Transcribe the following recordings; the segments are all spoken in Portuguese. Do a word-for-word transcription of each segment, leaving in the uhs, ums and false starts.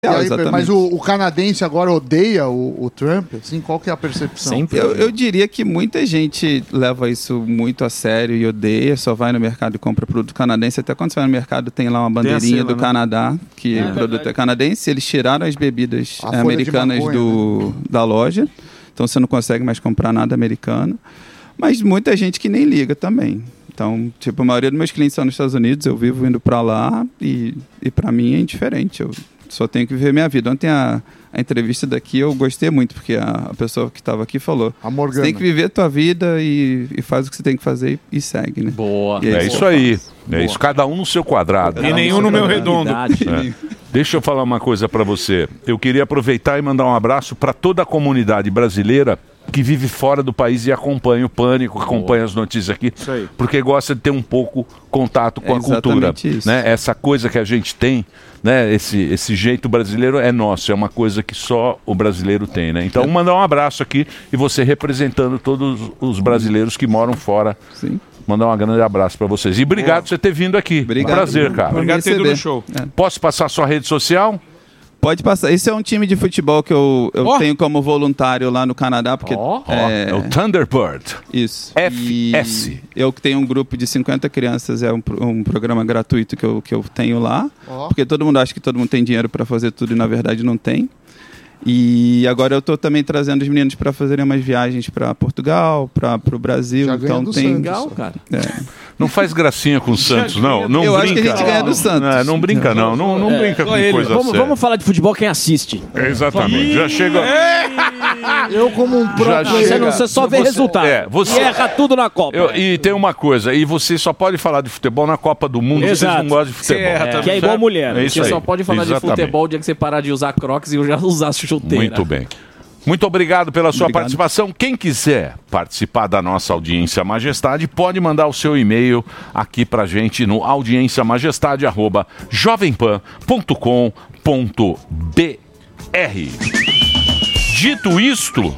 E aí, mas o, o canadense agora odeia o, o Trump? Assim, qual que é a percepção? Sempre. Eu, eu diria que muita gente leva isso muito a sério e odeia, só vai no mercado e compra produto canadense. Até quando você vai no mercado tem lá uma bandeirinha do Canadá, que o produto é canadense. Eles tiraram as bebidas é, americanas maconha, do, né? da loja, então você não consegue mais comprar nada americano. Mas muita gente que nem liga também. Então, tipo, a maioria dos meus clientes são nos Estados Unidos, eu vivo indo para lá e, e para mim é indiferente. Eu só tenho que viver minha vida. Ontem a, a entrevista daqui eu gostei muito, porque a, a pessoa que estava aqui falou: você tem que viver a tua vida e, e faz o que você tem que fazer e, e segue, né? Boa. E é isso aí. É Boa. Isso, cada um no seu quadrado. E nenhum no meu redondo. É. Deixa eu falar uma coisa para você. Eu queria aproveitar e mandar um abraço para toda a comunidade brasileira que vive fora do país e acompanha o Pânico, acompanha as notícias aqui, porque gosta de ter um pouco contato com é a cultura. Isso. Né? Essa coisa que a gente tem, né? esse, esse jeito brasileiro é nosso, é uma coisa que só o brasileiro tem. Né? Então, mandar um abraço aqui e você representando todos os brasileiros que moram fora. Sim. Mandar um grande abraço para vocês. E obrigado por você ter vindo aqui. Obrigado. Um prazer, cara. Obrigado por ter ido no show. É. Posso passar a sua rede social? Pode passar. Esse é um time de futebol que eu, eu oh. tenho como voluntário lá no Canadá. Porque oh. é... é o Thunderbird. Isso. F S. E eu que tenho um grupo de cinquenta crianças, é um, um programa gratuito que eu, que eu tenho lá. Oh. Porque todo mundo acha que todo mundo tem dinheiro para fazer tudo e na verdade não tem. E agora eu estou também trazendo os meninos para fazerem umas viagens para Portugal, para o Brasil. Já então do tem Santos. Legal, cara. É. Não faz gracinha com o Santos, não. Não eu brinca. acho que a gente ganha do Santos. Não, não brinca, não. Não, não É, brinca com ele. coisa vamos, séria. vamos falar de futebol quem assiste. É, exatamente. Já chega... Eu como um próprio... Você, chega... não, você só vê você... resultado. É, você... E erra tudo na Copa. Eu, e tem uma coisa, e você só pode falar de futebol na Copa do Mundo, Exato. vocês não gostam de futebol. É, que é igual mulher. É isso você aí. só pode falar Exatamente. de futebol o dia que você parar de usar crocs e já usar chuteira. Muito bem. Muito obrigado pela sua Obrigado. participação. Quem quiser participar da nossa Audiência Majestade, pode mandar o seu e-mail aqui pra gente no audiência majestade arroba jovempan ponto com ponto b r. Dito isto,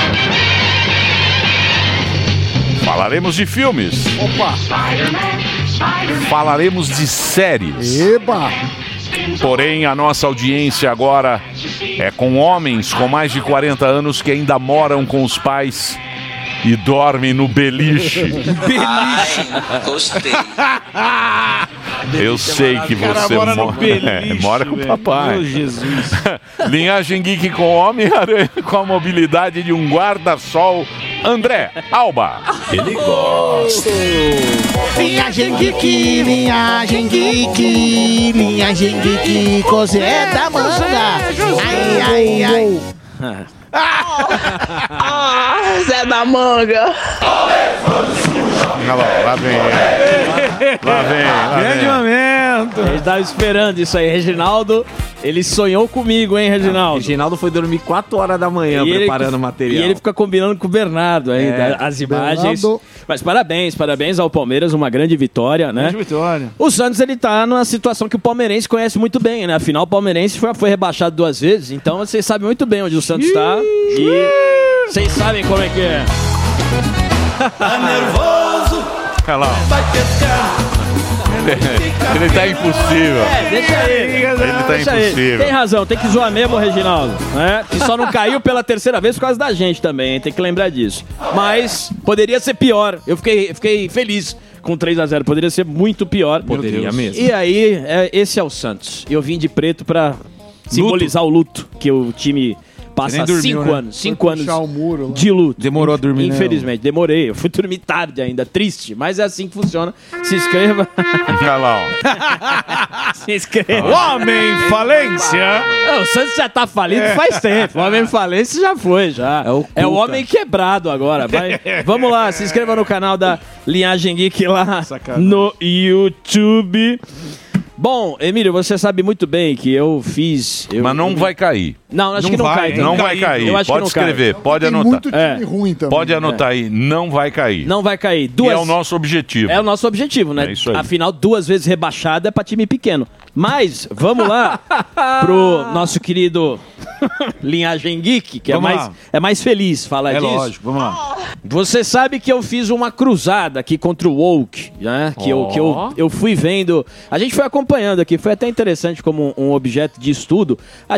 falaremos de filmes. Opa! Falaremos de séries. Eba! Porém, a nossa audiência agora é com homens com mais de quarenta anos que ainda moram com os pais e dormem no beliche. Beliche. Gostei. Eu sei que você mora no mora, beliche, é, mora com o velho. papai. Meu Jesus. Linhagem Geek com Homem-Aranha com a mobilidade de um guarda-sol. André Alba. Ele gosta. Linhagem Geek, linhagem geek, linhagem geek, Cosé da manga. Ai, ai, ai. Ah, Zé da Manga. Olha lá, lá vem. Lá vem, lá Grande vem. momento. Ele tava esperando isso aí, Reginaldo. Ele sonhou comigo, hein, Reginaldo? Reginaldo foi dormir quatro horas da manhã E ele- preparando o material. E ele fica combinando com o Bernardo ainda, É. as imagens. Bernardo. Mas parabéns, parabéns ao Palmeiras, uma grande vitória, né? Grande vitória. O Santos, ele tá numa situação que o palmeirense conhece muito bem, né? Afinal, o palmeirense foi, foi rebaixado duas vezes, então vocês sabem muito bem onde o Santos tá. E vocês sabem como é que é. Tá nervoso. Olha lá. Vai testar. Ele tá impossível. É, deixa ele. Ele tá Deixa ele. impossível. Tem razão, tem que zoar mesmo o Reginaldo, né? Que só não caiu pela terceira vez por causa da gente também, hein? Tem que lembrar disso. Mas poderia ser pior. Eu fiquei, fiquei feliz com três a zero. Poderia ser muito pior. Poderia mesmo. E aí, é, esse é o Santos. Eu vim de preto pra simbolizar o luto que o time passa nem há dormiu, cinco né? anos. Cinco anos Puxar o muro lá. de luto. Demorou a dormir, né? Infelizmente, demorei. Eu fui dormir tarde ainda, triste. Mas é assim que funciona. Se inscreva. Olha lá, ó. Se inscreva. Homem falência. Não, o Santos já tá falido faz tempo. O homem falência já foi, já. É o É o Cuca. homem quebrado agora. Vai. Vamos lá, se inscreva no canal da Linhagem Geek lá Sacanagem. no YouTube. Bom, Emílio, você sabe muito bem que eu fiz... eu- Mas não vai cair. Não, acho Não que não vai, cai. hein? também. Não vai caído. cair. Eu acho que Pode não cai. escrever, pode Tem anotar. muito time É. ruim também. Pode anotar aí, não vai cair. Não vai cair. E Duas... é o nosso objetivo. É o nosso objetivo, né? É isso aí. Afinal, duas vezes rebaixado é pra time pequeno. Mas, vamos lá pro nosso querido Linhagem Geek, que é Vamos mais, lá. é mais feliz falar É disso. lógico, vamos lá. Você sabe que eu fiz uma cruzada aqui contra o woke, né? Que, eu, que eu, eu fui vendo... A gente foi acompanhando aqui, foi até interessante como um objeto de estudo. A